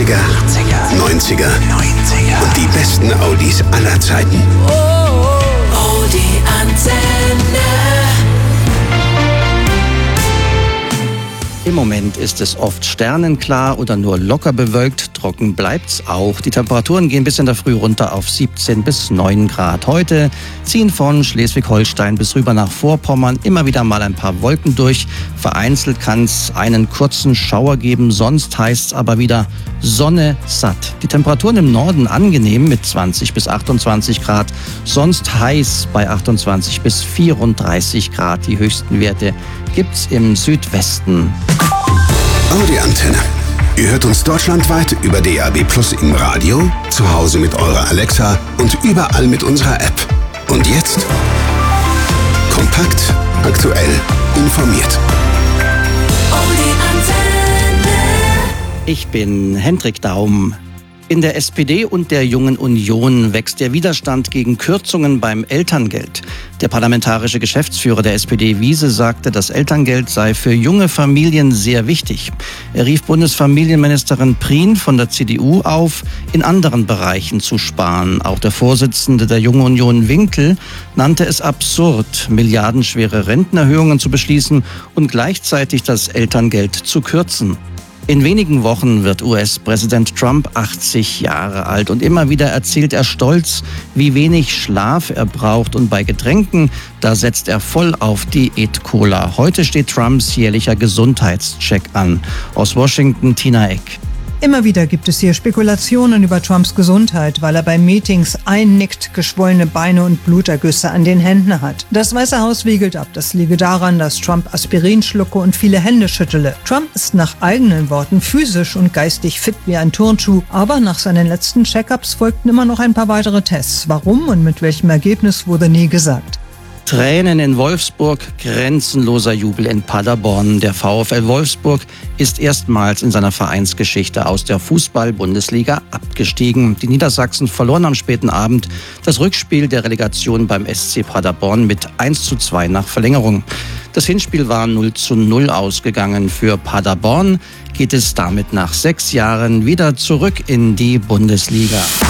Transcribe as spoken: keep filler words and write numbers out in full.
achtziger, neunziger und die besten Oldies aller Zeiten. Oh, die Antenne. Im Moment ist es oft sternenklar oder nur locker bewölkt. Trocken bleibt's auch. Die Temperaturen gehen bis in der Früh runter auf siebzehn bis neun Grad. Heute ziehen von Schleswig-Holstein bis rüber nach Vorpommern immer wieder mal ein paar Wolken durch. Vereinzelt kann es einen kurzen Schauer geben. Sonst heißt es aber wieder Sonne satt. Die Temperaturen im Norden angenehm mit zwanzig bis achtundzwanzig Grad. Sonst heiß bei achtundzwanzig bis vierunddreißig Grad. Die höchsten Werte gibt's im Südwesten. Audi Antenne. Ihr hört uns deutschlandweit über D A B Plus im Radio, zu Hause mit eurer Alexa und überall mit unserer App. Und jetzt kompakt, aktuell, informiert. Audi Antenne. Ich bin Hendrik Daum. In der S P D und der Jungen Union wächst der Widerstand gegen Kürzungen beim Elterngeld. Der parlamentarische Geschäftsführer der S P D, Wiese, sagte, das Elterngeld sei für junge Familien sehr wichtig. Er rief Bundesfamilienministerin Prien von der C D U auf, in anderen Bereichen zu sparen. Auch der Vorsitzende der Jungen Union, Winkel, nannte es absurd, milliardenschwere Rentenerhöhungen zu beschließen und gleichzeitig das Elterngeld zu kürzen. In wenigen Wochen wird U S-Präsident Trump achtzig Jahre alt und immer wieder erzählt er stolz, wie wenig Schlaf er braucht, und bei Getränken, da setzt er voll auf Diät-Cola. Heute steht Trumps jährlicher Gesundheitscheck an. Aus Washington, Tina Eck. Immer wieder gibt es hier Spekulationen über Trumps Gesundheit, weil er bei Meetings einnickt, geschwollene Beine und Blutergüsse an den Händen hat. Das Weiße Haus wiegelt ab, das liege daran, dass Trump Aspirin schlucke und viele Hände schüttele. Trump ist nach eigenen Worten physisch und geistig fit wie ein Turnschuh, aber nach seinen letzten Check-ups folgten immer noch ein paar weitere Tests. Warum und mit welchem Ergebnis wurde nie gesagt. Tränen in Wolfsburg, grenzenloser Jubel in Paderborn. Der VfL Wolfsburg ist erstmals in seiner Vereinsgeschichte aus der Fußball-Bundesliga abgestiegen. Die Niedersachsen verloren am späten Abend das Rückspiel der Relegation beim S C Paderborn mit eins zu zwei nach Verlängerung. Das Hinspiel war null zu null ausgegangen. Für Paderborn geht es damit nach sechs Jahren wieder zurück in die Bundesliga.